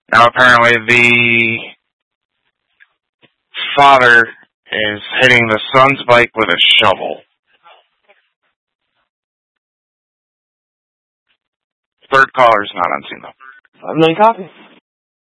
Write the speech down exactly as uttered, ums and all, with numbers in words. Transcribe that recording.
Now apparently the father is hitting the son's bike with a shovel. Third caller's not on scene though. Five nine copy.